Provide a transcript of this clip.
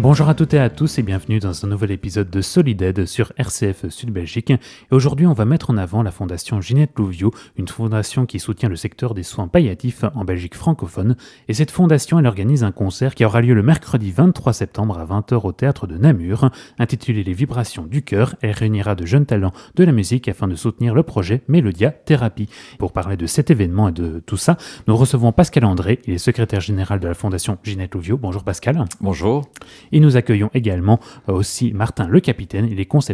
Bonjour à toutes et à tous et bienvenue dans un nouvel épisode de Solid sur RCF Sud Belgique. Et aujourd'hui, on va mettre en avant la fondation Ginette Louviot, une fondation qui soutient le secteur des soins palliatifs en Belgique francophone. Et cette fondation, elle organise un concert qui aura lieu le mercredi 23 septembre à 20h au théâtre de Namur. Intitulé Les vibrations du cœur, elle réunira de jeunes talents de la musique afin de soutenir le projet Mélodia Thérapie. Pour parler de cet événement et de tout ça, nous recevons Pascal André, il est secrétaire général de la fondation Ginette Louviot. Bonjour Pascal. Bonjour. Et nous accueillons également aussi Martin Le Capitaine, il est concepteur